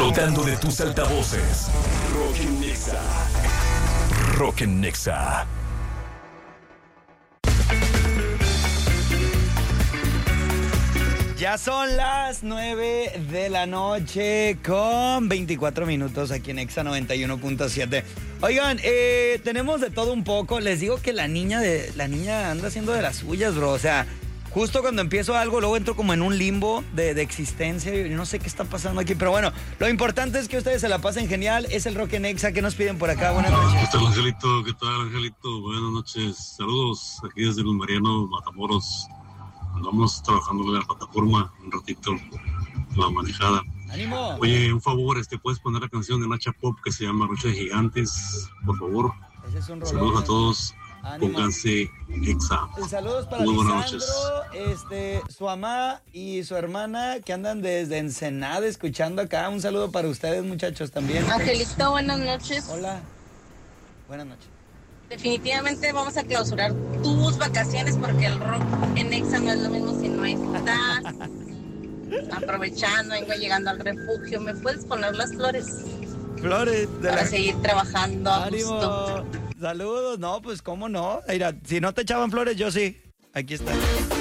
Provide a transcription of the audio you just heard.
Disfrutando de tus altavoces. Rock en Nexa. Rock en Nexa. Ya son las 9 de la noche con 24 minutos aquí en Exa 91.7. Oigan, tenemos de todo un poco. Les digo que la niña anda haciendo de las suyas, bro. O sea, justo cuando empiezo algo, luego entro como en un limbo de existencia y no sé qué está pasando aquí. Pero bueno, lo importante es que ustedes se la pasen genial. Es el Rock en Exa. ¿Qué nos piden por acá? Buenas noches. ¿Qué tal, Angelito? ¿Qué tal, Angelito? Buenas noches. Saludos aquí desde los Mariano, Matamoros. Andamos trabajando en la plataforma un ratito, la manejada. ¡Ánimo! Oye, un favor, ¿puedes poner la canción de Nacha Pop que se llama Noche de Gigantes? Por favor. Ese es un rolón. Saludos a todos. ¡Ánimo! Pónganse Exa. Saludos para muy buenas Lisandro, noches. su mamá y su hermana que andan desde Ensenada escuchando acá. Un saludo para ustedes, muchachos, también. Angelito, buenas noches. Hola. Buenas noches. Definitivamente vamos a clausurar tus vacaciones porque el rock en Exa no es lo mismo si no estás. Aprovechando, vengo llegando al refugio. ¿Me puedes poner las flores? Flores. Para seguir trabajando a gusto. Saludos. No, pues cómo no. Mira, si no te echaban flores, yo sí. Aquí está.